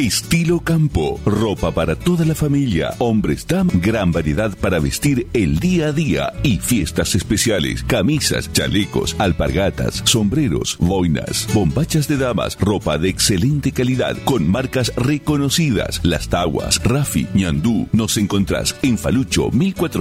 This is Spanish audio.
Estilo Campo, ropa para toda la familia, hombres, damas, gran variedad para vestir el día a día y fiestas especiales, camisas, chalecos, alpargatas, sombreros, boinas, bombachas de damas, ropa de excelente calidad con marcas reconocidas, Las Taguas, Rafi, Ñandú. Nos encontrás en Falucho 1400